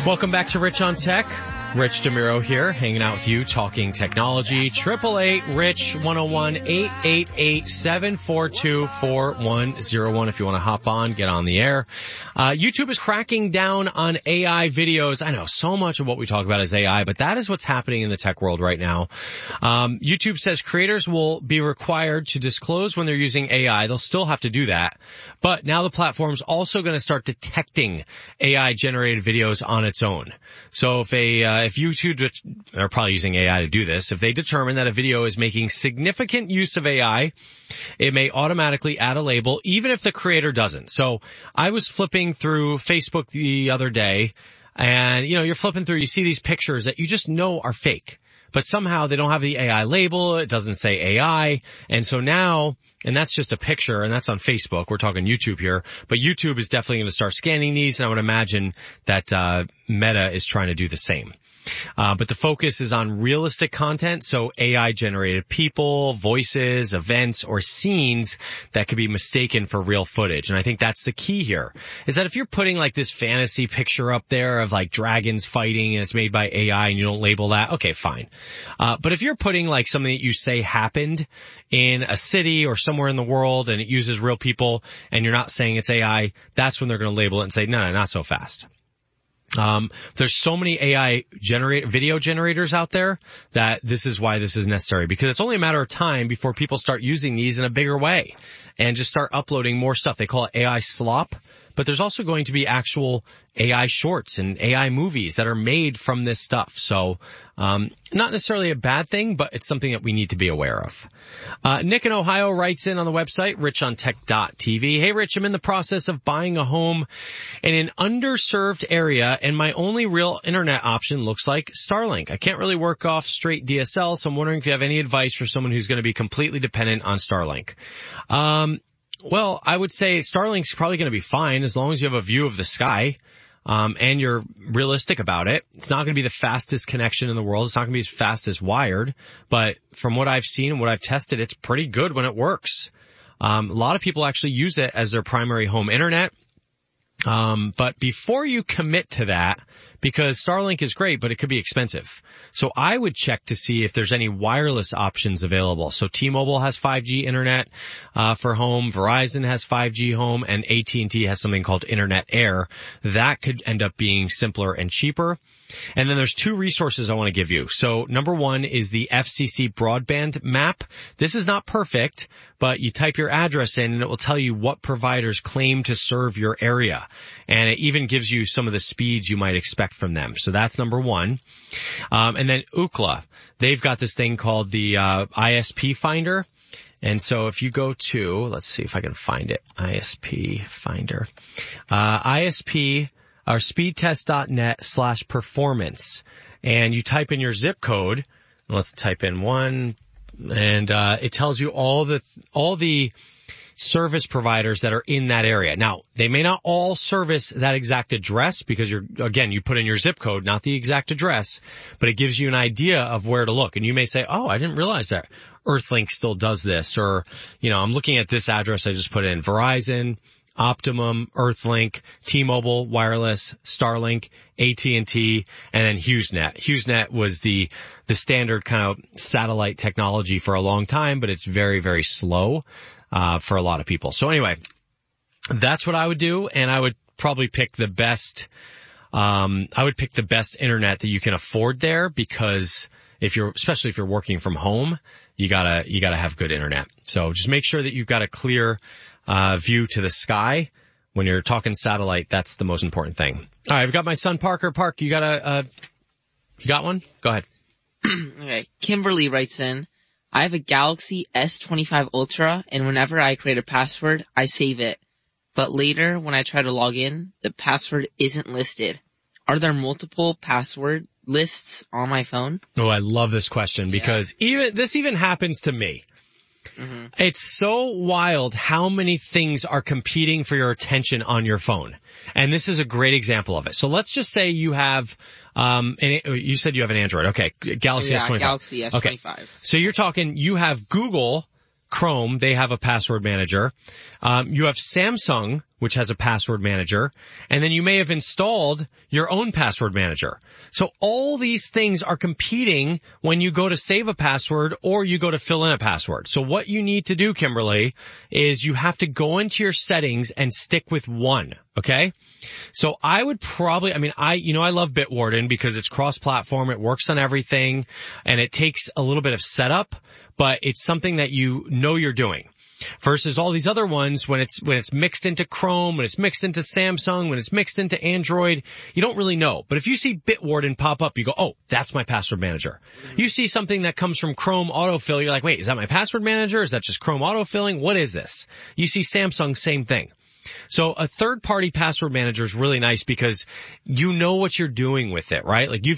Welcome back to Rich on Tech. Rich DeMuro here, hanging out with you, talking technology. 888-RICH-101-888-742-4101 if you want to hop on, get on the air. YouTube is cracking down on AI videos. I know so much of what we talk about is AI, but that is what's happening in the tech world right now. YouTube says creators will be required to disclose when they're using AI. They'll still have to do that. But now the platform's also going to start detecting AI-generated videos on its own. So if YouTube, they're probably using AI to do this, if they determine that a video is making significant use of AI, it may automatically add a label, even if the creator doesn't. So I was flipping through Facebook the other day, and, you're flipping through, you see these pictures that you just know are fake. But somehow they don't have the AI label, it doesn't say AI, and so now, and that's just a picture, and that's on Facebook, we're talking YouTube here, but YouTube is definitely going to start scanning these, and I would imagine that Meta is trying to do the same. But the focus is on realistic content, so AI-generated people, voices, events, or scenes that could be mistaken for real footage. And I think that's the key here, is that if you're putting like this fantasy picture up there of like dragons fighting and it's made by AI and you don't label that, okay, fine. But if you're putting like something that you say happened in a city or somewhere in the world and it uses real people and you're not saying it's AI, that's when they're going to label it and say, no, not so fast. There's so many AI video generators out there that this is why this is necessary, because it's only a matter of time before people start using these in a bigger way and just start uploading more stuff. They call it AI slop, but there's also going to be actual AI shorts and AI movies that are made from this stuff. So, not necessarily a bad thing, but it's something that we need to be aware of. Nick in Ohio writes in on the website, richontech.tv. Hey, Rich, I'm in the process of buying a home in an underserved area, and my only real internet option looks like Starlink. I can't really work off straight DSL, so I'm wondering if you have any advice for someone who's going to be completely dependent on Starlink. Well, I would say Starlink's probably going to be fine as long as you have a view of the sky. And you're realistic about it. It's not going to be the fastest connection in the world. It's not going to be as fast as wired, but from what I've seen and what I've tested, it's pretty good when it works. A lot of people actually use it as their primary home internet. But before you commit to that, because Starlink is great, but it could be expensive. So I would check to see if there's any wireless options available. So T-Mobile has 5G internet, for home, Verizon has 5G home, and AT&T has something called Internet Air. That could end up being simpler and cheaper. And then there's two resources I want to give you. So number one is the FCC broadband map. This is not perfect, but you type your address in and it will tell you what providers claim to serve your area. And it even gives you some of the speeds you might expect from them. So that's number one. And then Ookla, they've got this thing called the ISP Finder. And so if you go to, let's see if I can find it, ISP Finder, ISP or speedtest.net/performance, and you type in your zip code. Let's type in one, and it tells you all the service providers that are in that area. Now, they may not all service that exact address because you put in your zip code, not the exact address, but it gives you an idea of where to look. And you may say, oh, I didn't realize that Earthlink still does this, or, I'm looking at this address I just put in: Verizon, Optimum, Earthlink, T-Mobile, Wireless, Starlink, AT&T, and then HughesNet. HughesNet was the standard kind of satellite technology for a long time, but it's very, very slow for a lot of people. So anyway, that's what I would do, and I would probably pick the best internet that you can afford there, because especially if you're working from home, you gotta have good internet. So just make sure that you've got a clear view to the sky. When you're talking satellite, that's the most important thing. All right, I've got my son Parker. Park, you got one? Go ahead. Okay. Kimberly writes in, I have a Galaxy S25 Ultra, and whenever I create a password, I save it. But later, when I try to log in, the password isn't listed. Are there multiple password lists on my phone? Oh, I love this question because this even happens to me. Mm-hmm. It's so wild how many things are competing for your attention on your phone. And this is a great example of it. So let's just say you have, you said you have an Android. Okay. Galaxy S25. Galaxy S25. Okay. So you have Google Chrome. They have a password manager. You have Samsung, which has a password manager, and then you may have installed your own password manager. So all these things are competing when you go to save a password or you go to fill in a password. So what you need to do, Kimberly, is you have to go into your settings and stick with one. Okay? So I would probably, I love Bitwarden because it's cross-platform, it works on everything, and it takes a little bit of setup, but it's something that you know you're doing. Versus all these other ones, when it's mixed into Chrome, when it's mixed into Samsung, when it's mixed into Android, you don't really know. But if you see Bitwarden pop up, you go, oh, that's my password manager. You see something that comes from Chrome autofill, you're like, wait, is that my password manager? Is that just Chrome autofilling? What is this? You see Samsung, same thing. So a third-party password manager is really nice because you know what you're doing with it, right? Like you've